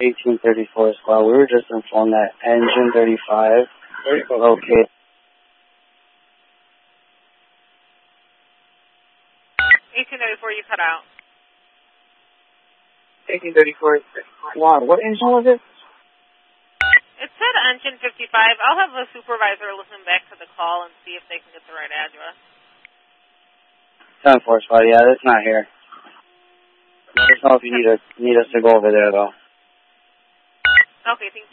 1834 squad. We were just informed that engine 35 located. 1834, you cut out. 1834 squad. What engine was it? It said engine 55. I'll have the supervisor listen back to the call and see if they can get the right address. 10-4 squad. Yeah, that's not here. Let us know if you need us to go over there, though. Okay, thank you.